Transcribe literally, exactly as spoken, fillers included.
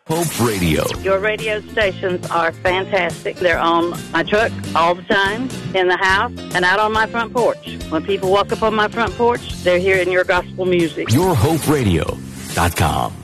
Hope Radio. Your radio stations are fantastic. They're on my truck all the time, in the house, and out on my front porch. When people walk up on my front porch, they're hearing your gospel music. your hope radio dot com.